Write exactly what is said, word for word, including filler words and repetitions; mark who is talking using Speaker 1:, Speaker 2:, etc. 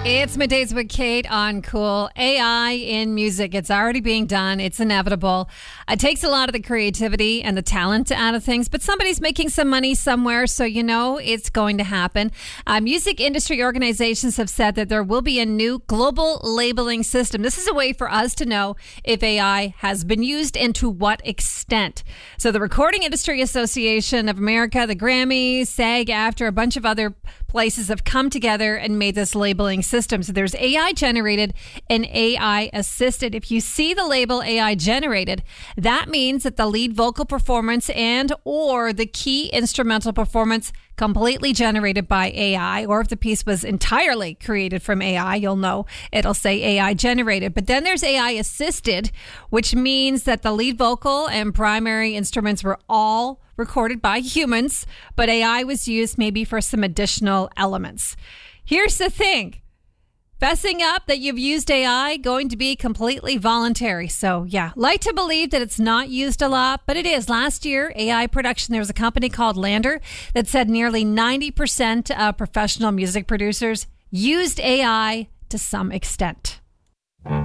Speaker 1: It's Middays with Kate on Cool. A I in music. It's already being done. It's inevitable. It takes a lot of the creativity and the talent out of things, but somebody's making some money somewhere, so you know it's going to happen. Uh, music industry organizations have said that there will be a new global labeling system. This is a way for us to know if A I has been used and to what extent. So the Recording Industry Association of America, the Grammys, SAG-AFTRA, a bunch of other places have come together and made this labeling system. So there's A I generated and A I assisted. If you see the label A I generated, that means that the lead vocal performance and or the key instrumental performance completely generated by A I, or if the piece was entirely created from A I, you'll know it'll say A I generated. But then there's A I assisted, which means that the lead vocal and primary instruments were all recorded by humans, but A I was used maybe for some additional elements. Here's the thing. Fessing up that you've used A I going to be completely voluntary. So yeah, like to believe that it's not used a lot, but it is. Last year, A I production, there was a company called Lander that said nearly ninety percent of professional music producers used A I to some extent.